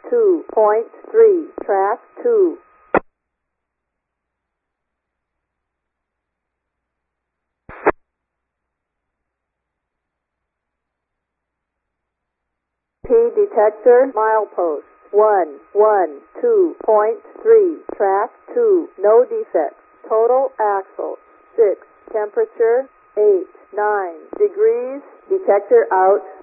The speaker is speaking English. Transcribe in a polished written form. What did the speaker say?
2.3, track 2. P detector milepost 112.3, track 2, no defects. Total axle 6, temperature 8, 9 degrees. Detector out.